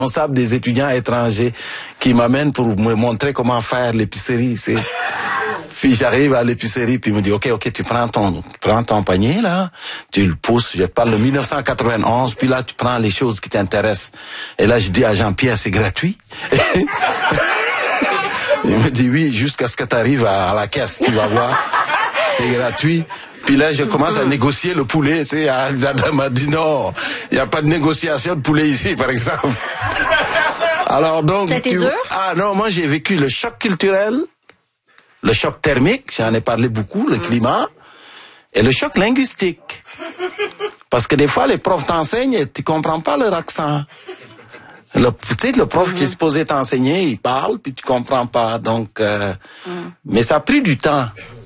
responsable des étudiants étrangers qui m'amène pour me montrer comment faire l'épicerie. Puis j'arrive à l'épicerie, puis il me dit, ok, tu prends ton panier, là, tu le pousses, je te parle de 1991, puis là, tu prends les choses qui t'intéressent. Et là, je dis à Jean-Pierre, c'est gratuit. Il me dit, oui, jusqu'à ce que tu arrives à la caisse, tu vas voir, c'est gratuit. Puis là, je commence à négocier le poulet, tu sais, Adam m'a dit, non, il n'y a pas de négociation de poulet ici, par exemple. Alors donc, ça a été dur? Ah non, moi j'ai vécu le choc culturel, le choc thermique, j'en ai parlé beaucoup, le climat, et le choc linguistique. Parce que des fois, les profs t'enseignent et tu comprends pas leur accent. Tu sais, le prof qui est supposé t'enseigner, il parle, puis tu comprends pas. Donc, mais ça a pris du temps.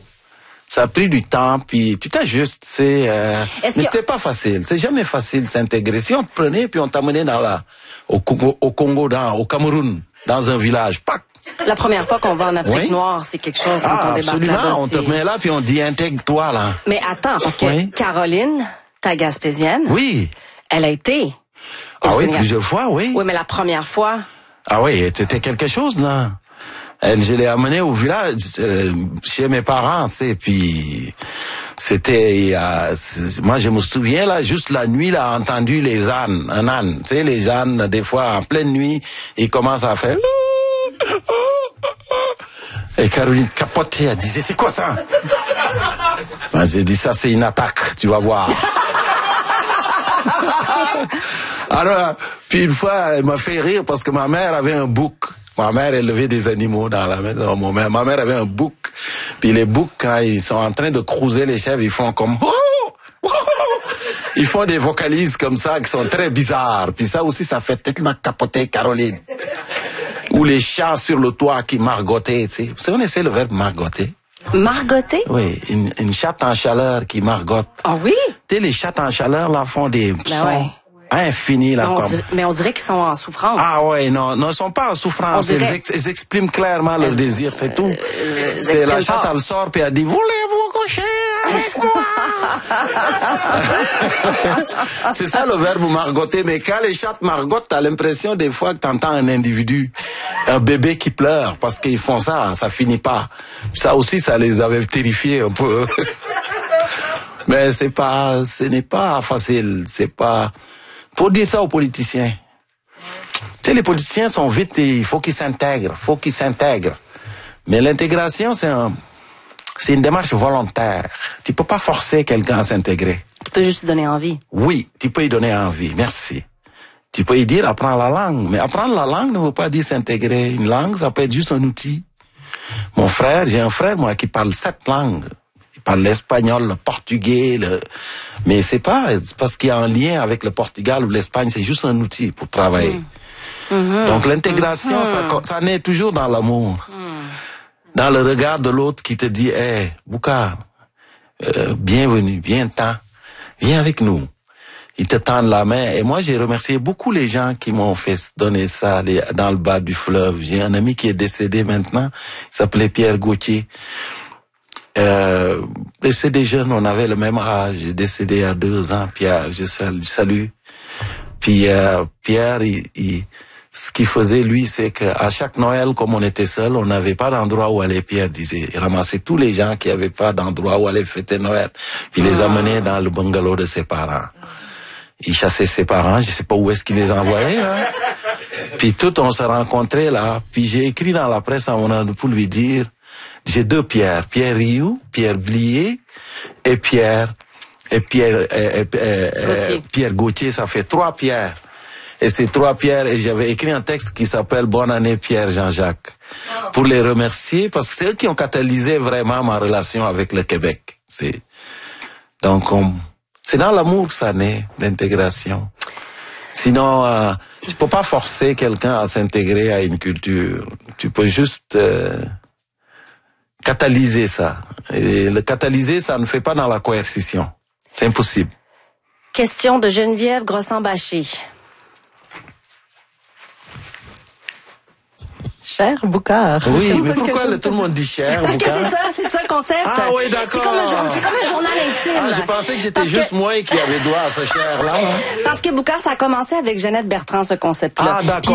Puis tu t'ajustes, mais c'était pas facile. C'est jamais facile de s'intégrer. Si on te prenait, puis on t'amenait au Congo, au Cameroun, dans un village, pac. La première fois qu'on va en Afrique noire, c'est quelque chose quand on débarque là-bas. Absolument, on te met là, puis on dit intègre-toi là. Mais attends, parce que Caroline, ta Gaspésienne, oui, elle a été au Sénégal. Oui, plusieurs fois, oui. Oui, mais la première fois... Ah oui, c'était quelque chose là. Je l'ai amenée au village, chez mes parents, puis c'était, moi je me souviens là, juste la nuit là, entendu les ânes, un âne, tu sais, les ânes, des fois en pleine nuit, ils commencent à faire... Et Caroline capotait, elle disait, c'est quoi ça? Ben, j'ai dit, ça c'est une attaque, tu vas voir. Alors, puis une fois, elle m'a fait rire parce que ma mère avait un bouc. Ma mère élevait des animaux dans la maison. Ma mère avait un bouc. Puis les boucs, quand ils sont en train de cruiser les chèvres, ils font comme... Ils font des vocalises comme ça qui sont très bizarres. Puis ça aussi, ça fait tellement capoter Caroline. Ou les chats sur le toit qui margottaient, tu sais. Vous connaissez le verbe margotter? Margotter? Oui, une chatte en chaleur qui margotte. Ah oui? Tu sais, les chattes en chaleur, là, font des sons infinis, là. Mais on dirait qu'ils sont en souffrance. Ah ouais, non, ils sont pas en souffrance. Ils expriment clairement leur désir, c'est tout. C'est la chatte, elle sort, puis elle dit, voulez-vous coucher avec moi? C'est ça le verbe margotter. Mais quand les chattes margottent, t'as l'impression des fois que t'entends un individu, un bébé qui pleure, parce qu'ils font ça, ça finit pas. Ça aussi, ça les avait terrifiés un peu. Mais ce n'est pas facile, faut dire ça aux politiciens. Tu sais, les politiciens sont vite, il faut qu'ils s'intègrent, Mais l'intégration, c'est une démarche volontaire. Tu peux pas forcer quelqu'un à s'intégrer. Tu peux juste lui donner envie. Oui, tu peux lui donner envie, merci. Tu peux lui dire, apprends la langue. Mais apprendre la langue ne veut pas dire s'intégrer. Une langue, ça peut être juste un outil. J'ai un frère, moi, qui parle 7 langues. Il parle l'espagnol, le portugais, mais c'est pas parce qu'il y a un lien avec le Portugal ou l'Espagne, c'est juste un outil pour travailler. Donc l'intégration, ça naît toujours dans l'amour. Dans le regard de l'autre qui te dit, hey, Bouka, bienvenue, viens avec nous. Ils te tendent la main. Et moi, j'ai remercié beaucoup les gens qui m'ont fait donner ça dans le bas du fleuve. J'ai un ami qui est décédé maintenant, il s'appelait Pierre Gauthier. Décédé jeune, on avait le même âge, décédé à 2 ans, Pierre, je salue. Puis Pierre, ce qu'il faisait, lui, c'est qu'à chaque Noël, comme on était seul, on n'avait pas d'endroit où aller, Pierre disait. Il ramassait tous les gens qui n'avaient pas d'endroit où aller fêter Noël, puis les amenait dans le bungalow de ses parents. Il chassait ses parents, je sais pas où est-ce qu'il les envoyait, là. Puis tout, on se rencontrait là, puis j'ai écrit dans la presse à mon âge pour lui dire, j'ai 2 Pierre, Pierre Rioux, Pierre Blier et Pierre Gauthier, ça fait 3 Pierre. Et ces 3 Pierre, et j'avais écrit un texte qui s'appelle Bonne année Pierre Jean-Jacques, pour les remercier, parce que c'est eux qui ont catalysé vraiment ma relation avec le Québec. Donc, c'est dans l'amour que ça naît, l'intégration. Sinon, tu peux pas forcer quelqu'un à s'intégrer à une culture. Tu peux juste catalyser ça. Et le catalyser, ça ne fait pas dans la coercition. C'est impossible. Question de Geneviève Grossan-Bachey. Cher Boucard. Oui, mais pourquoi tout le monde dit cher, Parce Boucard? que c'est ça le concept. Ah oui, d'accord. C'est comme un journal intime. Ah, j'ai pensé que c'était juste moi qui avais droit à ce cher-là. Parce que Boucard, ça a commencé avec Jeannette Bertrand, ce concept-là. Ah, d'accord.